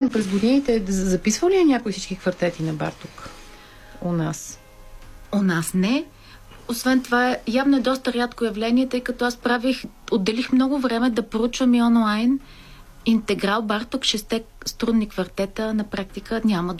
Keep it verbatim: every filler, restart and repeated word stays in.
интересно, през годините записва ли е някой всички квартети на Барток у нас? У нас не. Освен това, явно е доста рядко явление, тъй като аз правих, отделих много време да проучвам и онлайн интеграл Барток, шесте струнни квартета, на практика няма